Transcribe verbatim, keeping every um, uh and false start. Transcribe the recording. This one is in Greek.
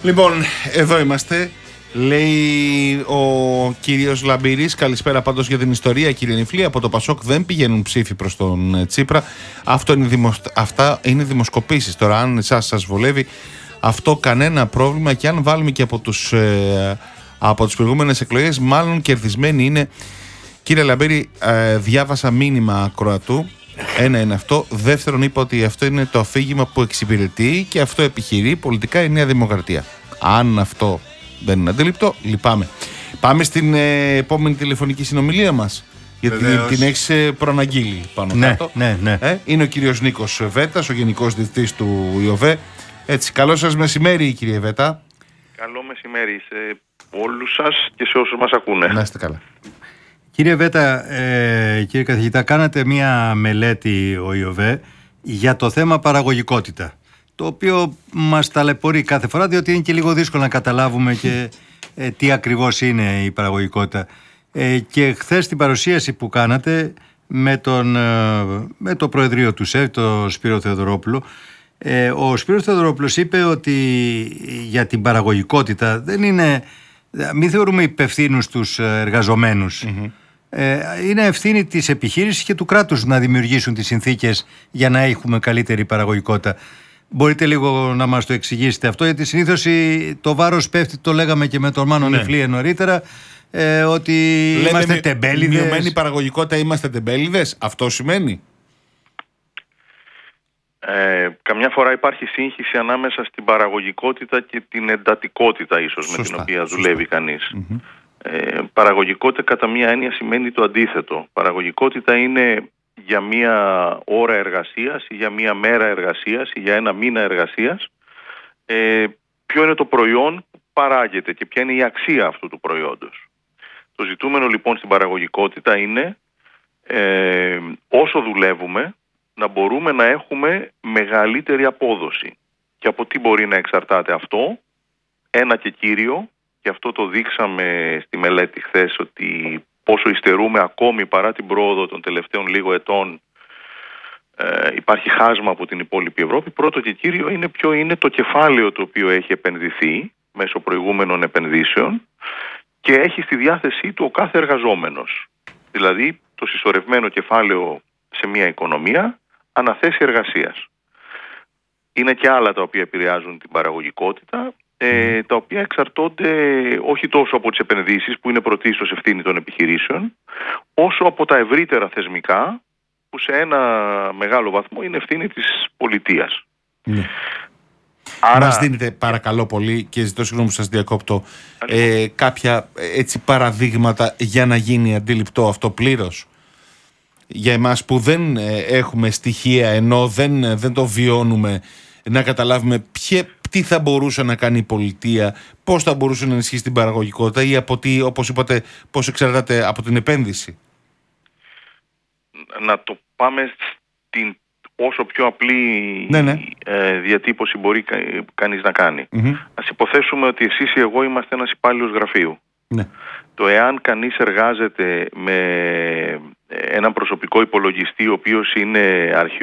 Λοιπόν, εδώ είμαστε. Λέει ο κύριος Λαμπύρης, καλησπέρα πάντως για την ιστορία, κύριε Νιφλή. Από το Πασόκ δεν πηγαίνουν ψήφοι προς τον Τσίπρα. Αυτό είναι δημοσ... Αυτά είναι δημοσκοπήσεις. Τώρα, αν εσάς σας βολεύει αυτό, κανένα πρόβλημα. Και αν βάλουμε και από τους, ε, από τις προηγούμενες εκλογές, μάλλον κερδισμένοι είναι. Κύριε Λαμπύρη, ε, διάβασα μήνυμα ακροατού. Ένα είναι αυτό. Δεύτερον, είπα ότι αυτό είναι το αφήγημα που εξυπηρετεί και αυτό επιχειρεί πολιτικά η Νέα Δημοκρατία. Αν αυτό δεν είναι αντιληπτό, λυπάμαι. Πάμε στην ε, επόμενη τηλεφωνική συνομιλία μας. Γιατί την, την έχεις ε, προαναγγείλει πάνω ναι, κάτω. Ναι, ναι. Ε, είναι ο κύριος Νίκος Βέτας, ο Γενικός Διευθυντής του ΙΟΒΕ. Έτσι, καλό σας μεσημέρι, κύριε Βέτα. Καλό μεσημέρι σε όλους σας και σε όσους μας ακούνε. Να είστε καλά. Κύριε Βέτα, ε, κύριε καθηγητά, κάνατε μία μελέτη ο ΙΟΒΕ για το θέμα παραγωγικότητα, το οποίο μας ταλαιπωρεί κάθε φορά, διότι είναι και λίγο δύσκολο να καταλάβουμε και ε, τι ακριβώς είναι η παραγωγικότητα. Ε, και χθες την παρουσίαση που κάνατε με, τον, ε, με το Προεδρείο του ΣΕΒ, τον Σπύρο Θεοδωρόπουλο, ε, ο Σπύρος Θεοδωρόπουλος είπε ότι για την παραγωγικότητα δεν είναι, μην θεωρούμε υπευθύνους τους εργαζομένους. Mm-hmm. Ε, είναι ευθύνη της επιχείρησης και του κράτους να δημιουργήσουν τις συνθήκες για να έχουμε καλύτερη παραγωγικότητα. Μπορείτε λίγο να μας το εξηγήσετε αυτό, γιατί συνήθως το βάρος πέφτει, το λέγαμε και με τον Μάνο ναι. Νιφλή νωρίτερα, ε, ότι λέμε είμαστε τεμπέληδες. Μειωμένη παραγωγικότητα, είμαστε τεμπέληδες. Αυτό σημαίνει? Ε, καμιά φορά υπάρχει σύγχυση ανάμεσα στην παραγωγικότητα και την εντατικότητα ίσως. Σωστά, με την οποία σωστά. δουλεύει κανείς. Mm-hmm. Ε, παραγωγικότητα κατά μία έννοια σημαίνει το αντίθετο. Παραγωγικότητα είναι για μία ώρα εργασίας ή για μία μέρα εργασίας ή για ένα μήνα εργασίας, ε, ποιο είναι το προϊόν που παράγεται και ποια είναι η αξία αυτού του προϊόντος. Το ζητούμενο λοιπόν στην παραγωγικότητα είναι ε, όσο δουλεύουμε να μπορούμε να έχουμε μεγαλύτερη απόδοση. Και από τι μπορεί να εξαρτάται αυτό? Ένα και κύριο, και αυτό το δείξαμε στη μελέτη χθες, ότι πόσο υστερούμε ακόμη παρά την πρόοδο των τελευταίων λίγο ετών, ε, υπάρχει χάσμα από την υπόλοιπη Ευρώπη. Πρώτο και κύριο είναι ποιο είναι το κεφάλαιο το οποίο έχει επενδυθεί μέσω προηγούμενων επενδύσεων και έχει στη διάθεσή του ο κάθε εργαζόμενος. Δηλαδή το συσσωρευμένο κεφάλαιο σε μια οικονομία αναθέσει εργασίας. Είναι και άλλα τα οποία επηρεάζουν την παραγωγικότητα, ε, τα οποία εξαρτώνται όχι τόσο από τις επενδύσεις που είναι πρωτίστως ευθύνη των επιχειρήσεων, όσο από τα ευρύτερα θεσμικά που σε ένα μεγάλο βαθμό είναι ευθύνη της πολιτείας. Ναι. Άρα... Μας δίνετε παρακαλώ πολύ, και ζητώ συγγνώμη που σας διακόπτω, ε, κάποια έτσι παραδείγματα για να γίνει αντιληπτό αυτό πλήρως? Για εμάς που δεν έχουμε στοιχεία, ενώ δεν, δεν το βιώνουμε, να καταλάβουμε ποιο, τι θα μπορούσε να κάνει η πολιτεία, πώς θα μπορούσε να ενισχύσει την παραγωγικότητα ή από τι, όπως είπατε, πώς εξαρτάται από την επένδυση. Να το πάμε στην όσο πιο απλή ναι, ναι. Ε, διατύπωση μπορεί κα, κανείς να κάνει. Mm-hmm. Ας υποθέσουμε ότι εσείς ή εγώ είμαστε ένας υπάλληλος γραφείου. Ναι. Το εάν κανείς εργάζεται με έναν προσωπικό υπολογιστή ο οποίος είναι αρχαιός